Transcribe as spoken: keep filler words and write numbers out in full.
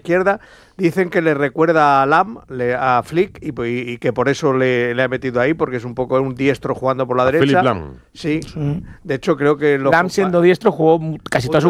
izquierda. Dicen que le recuerda a Lam, le, a Flick, y, y, y que por eso le, le ha metido ahí, porque es un poco un diestro jugando por la a derecha. Philipp Lahm. Sí. sí. De hecho, creo que... Lo Lam, siendo diestro, jugó casi toda su